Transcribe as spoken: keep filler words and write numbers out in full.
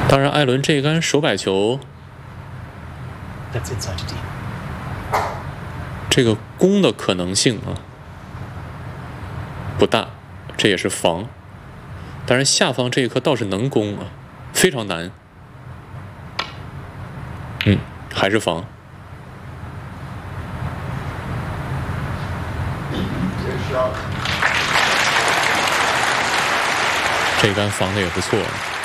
当然，艾伦这一杆手摆球，这个攻的可能性啊不大，这也是防。当然，下方这一颗倒是能攻啊，非常难。嗯，还是防。这杆防的也不错。